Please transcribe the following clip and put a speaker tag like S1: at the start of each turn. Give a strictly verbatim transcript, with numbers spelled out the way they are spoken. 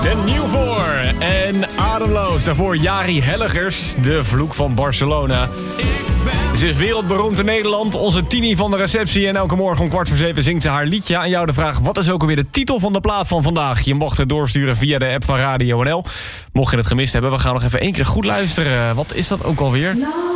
S1: En nieuw voor en ademloos. Daarvoor Jari Hellegers, de vloek van Barcelona. Ze is wereldberoemd in Nederland, onze Tini van de receptie. En elke morgen om kwart voor zeven zingt ze haar liedje. Aan jou de vraag, wat is ook alweer de titel van de plaat van vandaag? Je mocht het doorsturen via de app van Radio N L. Mocht je het gemist hebben, we gaan nog even één keer goed luisteren. Wat is dat ook alweer?